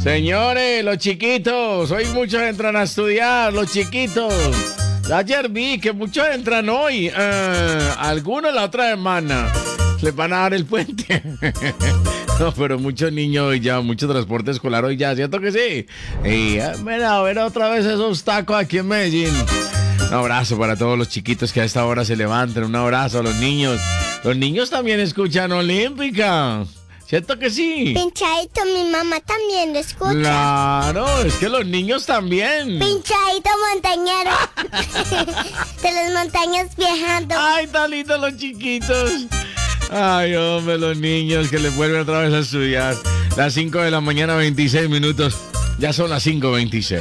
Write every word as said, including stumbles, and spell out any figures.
Señores, los chiquitos, hoy muchos entran a estudiar, los chiquitos. Ayer vi que muchos entran hoy, uh, algunos la otra semana. Les van a dar el puente. No, pero muchos niños hoy ya, mucho transporte escolar hoy ya, ¿cierto que sí? Y ven a ver otra vez esos tacos aquí en Medellín. Un abrazo para todos los chiquitos que a esta hora se levantan, un abrazo a los niños. Los niños también escuchan Olímpica. ¿Cierto que sí? Pinchadito, mi mamá también lo escucha. Claro, es que los niños también. Pinchadito montañero. De las montañas viajando. Ay, tan lindos los chiquitos. Ay, hombre, los niños que les vuelven otra vez a estudiar. Las cinco de la mañana, veintiséis minutos. Ya son las cinco veintiséis.